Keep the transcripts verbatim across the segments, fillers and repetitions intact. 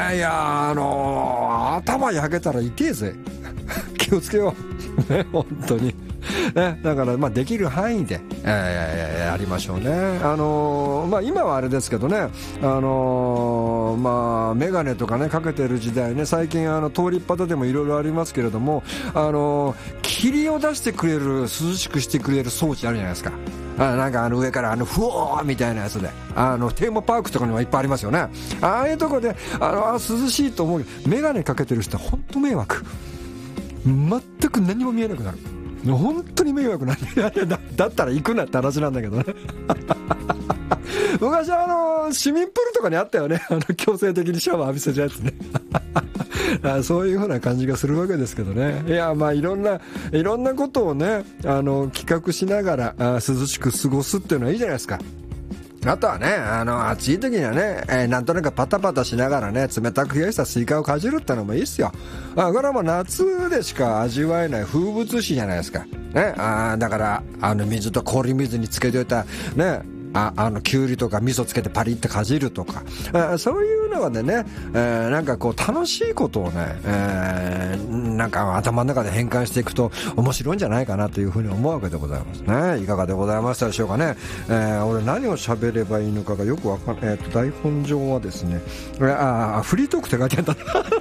いやあのー、頭焼けたら痛えぜ気をつけようね本当にね、だからまあできる範囲で、えー、やりましょうね。あのーまあ、今はあれですけどね、あのーまあ、メガネとかねかけてる時代ね、最近あの通りっ端でもいろいろありますけれども、あのー、霧を出してくれる、涼しくしてくれる装置あるじゃないですか。あなんかあの上からあのふおーみたいなやつで、あのテーマパークとかにもいっぱいありますよね。ああいうとこであのあ涼しいと思うけど、メガネかけてる人は本当迷惑、全く何も見えなくなる、本当に迷惑なんだだだったら行くなって話なんだけどね昔あの市民プールとかにあったよね、あの強制的にシャワー浴びせるやつねあそういう風な感じがするわけですけどね。いやまあいろんないろんなことをねあの企画しながらあ涼しく過ごすっていうのはいいじゃないですか。あとはね、あの暑い時にはね、えー、なんとなくパタパタしながらね冷たく冷やしたスイカをかじるってのもいいっすよ。あこれはもう夏でしか味わえない風物詩じゃないですかね。あだからあの水と氷水につけておいたね、ああのきゅうりとか味噌つけてパリッとかじるとか、あそういうのでね、えー、なんかこう楽しいことをね、えー、なんか頭の中で変換していくと面白いんじゃないかなというふうに思うわけでございますね。いかがでございましたでしょうかね。えー、俺何を喋ればいいのかがよくわかんない、えー、と台本上はですね、えー、あフリートークって書いてあった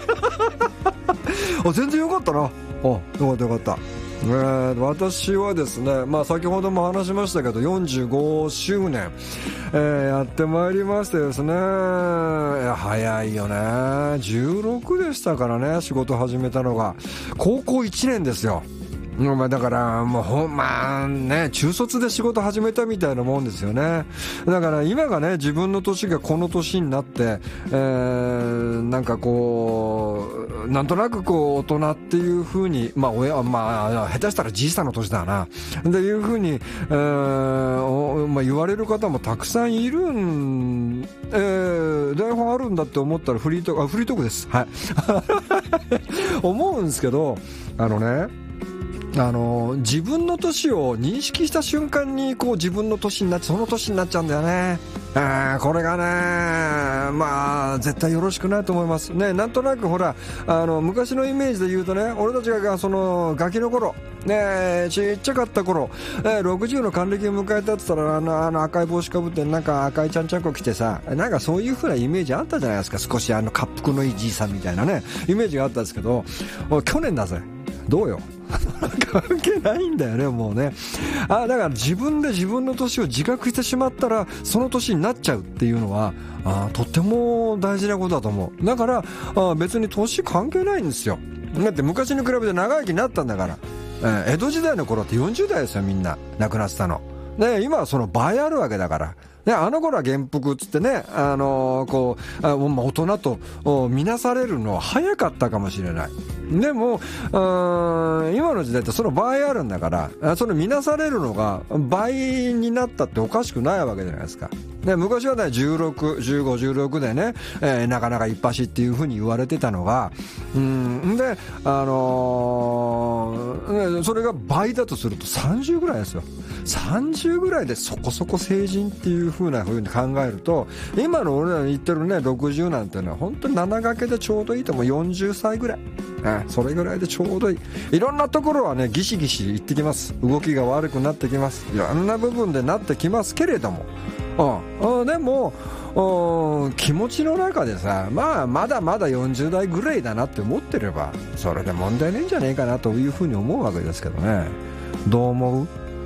あ全然よかったな。あよかったよかった。えー、私はですね、まあ、先ほども話しましたけどよんじゅうごしゅうねん、えー、やってまいりましてですね、早いよね。じゅうろくでしたからね、仕事始めたのが高校いちねんですよ。まあ、だからもうほんまあね中卒で仕事始めたみたいなもんですよね。だから今がね自分の年がこの年になって、えー、なんかこうなんとなくこう大人っていう風にまあ親まあ下手したらじいさんの年だなっていう風に、えーまあ、言われる方もたくさんいるん、えー、台本あるんだって思ったらフリートークあフリートークですはい思うんですけど、あのねあの自分の年を認識した瞬間にこう自分の年になっちゃその年になっちゃうんだよね。あこれがねまあ絶対よろしくないと思いますね。なんとなくほらあの昔のイメージで言うとね、俺たちがそのガキの頃ねちっちゃかった頃、えろくじゅうの還暦を迎えたって言ったらあのあの赤い帽子かぶってなんか赤いちゃんちゃんこ着てさ、なんかそういう風なイメージあったじゃないですか。少しあの恰幅のいいじいさんみたいなねイメージがあったんですけど、去年だぜどうよ関係ないんだよねもうね。あだから自分で自分の年を自覚してしまったらその年になっちゃうっていうのはあとっても大事なことだと思う。だからあ別に年関係ないんですよ。だって昔に比べて長生きになったんだから、えー、江戸時代の頃ってよんじゅう代ですよみんな亡くなってたのね。今はその倍あるわけだからね、あの頃は元服っつってね、あのー、こうあ大人と見なされるのは早かったかもしれない。でも今の時代ってその倍あるんだからその見なされるのが倍になったっておかしくないわけじゃないですか。で昔はねじゅうろく、じゅうご、じゅうろくでね、えー、なかなか一発っていう風に言われてたのがうんであのー、ね、それが倍だとするとさんじゅうぐらいですよ。さんじゅうぐらいでそこそこ成人っていう風な風に考えると今の俺らの言ってるねろくじゅうなんてのは本当になな掛けでちょうどいいと思う。よんじゅっさいぐらい、ね、それぐらいでちょうどいい。いろんなところはねギシギシいってきます。動きが悪くなってきます。いろんな部分でなってきますけれども、うん、でも気持ちの中でさ、まあまだまだよんじゅう代ぐらいだなって思ってればそれで問題ねえんじゃねえかなというふうに思うわけですけどね。どう思う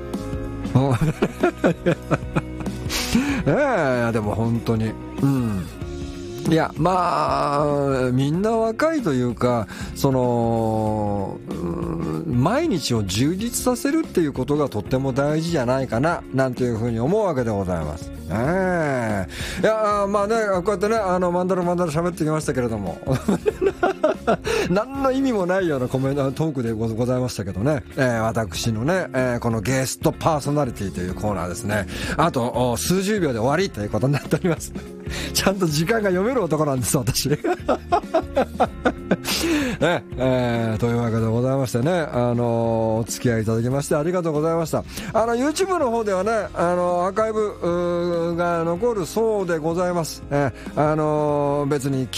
ええでも本当にうんいやまあみんな若いというかその毎日を充実させるっていうことがとっても大事じゃないかななんていうふうに思うわけでございます。ええいやまあねこうやってねあのマンダラマンダラ喋ってきましたけれども何の意味もないようなコメントトークでございましたけどね、えー、私のね、えー、このゲストパーソナリティというコーナーですね、あと数十秒で終わりということになっておりますちゃんと時間が読める男なんです私ねえー、というわけでございましてね、あのー、お付き合いいただきましてありがとうございました。あの YouTube の方ではねあのアーカイブが残るそうでございます、えー、あのー、別に